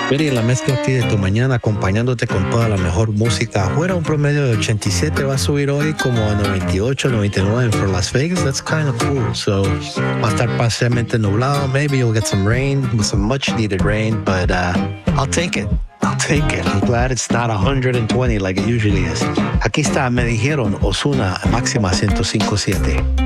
Mira, y la mezcla aquí de tu mañana acompañándote con toda la mejor música. Afuera un promedio de 87, va a subir hoy como a 98, 99 for Las Vegas. That's kind of cool. So va a estar parcialmente nublado. Maybe you'll get some rain, some much needed rain, but I'll take it. I'll take it. I'm glad it's not 120 like it usually is. Aquí está, me dijeron, Ozuna, máxima 105.7.